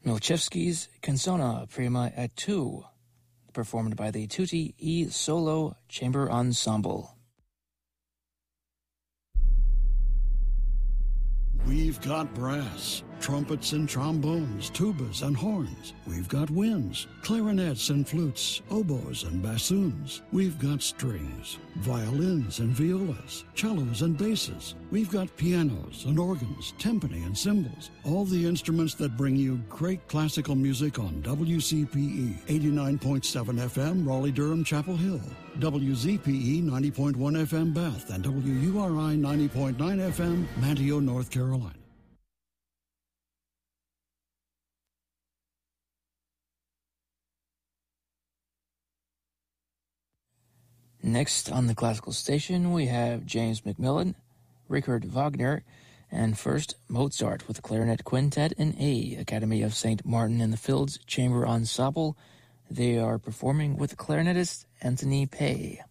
Milchevsky's Canzona Prima at 2, performed by the Tutti E Solo Chamber Ensemble. We've got brass, trumpets and trombones, tubas and horns. We've got winds, clarinets and flutes, oboes and bassoons. We've got strings, violins and violas, cellos and basses. We've got pianos and organs, timpani and cymbals. All the instruments that bring you great classical music on WCPE 89.7 FM, Raleigh-Durham, Chapel Hill. WZPE 90.1 FM, Bath, and WURI 90.9 FM, Manteo, North Carolina. Next on the classical station, we have James Macmillan, Richard Wagner, and first Mozart with the Clarinet Quintet in A, Academy of St. Martin in the Fields Chamber Ensemble. They are performing with clarinetist Anthony Pei.